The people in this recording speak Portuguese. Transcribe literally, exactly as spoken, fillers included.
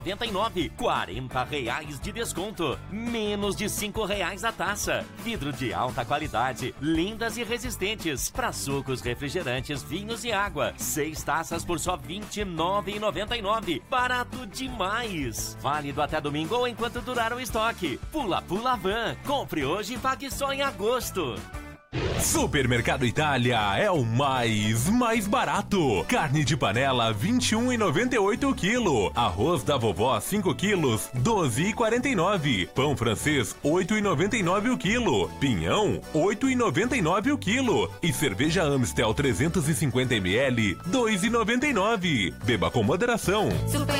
noventa e nove, quarenta reais de desconto, menos de cinco reais a taça. Vidro de alta qualidade, lindas e resistentes, para sucos, refrigerantes, vinhos e água. Seis taças por só vinte e nove reais e noventa e nove centavos. Barato demais! Válido até domingo ou enquanto durar o estoque. Pula Pula Van. Compre hoje e pague só em agosto. Supermercado Itália é o mais, mais barato. Carne de panela vinte e um reais e noventa e oito centavos o quilo. Arroz da vovó cinco quilos, doze reais e quarenta e nove centavos. Pão francês oito reais e noventa e nove centavos o quilo. Pinhão oito reais e noventa e nove centavos o quilo. E cerveja Amstel trezentos e cinquenta mililitros, dois reais e noventa e nove centavos. Beba com moderação. Super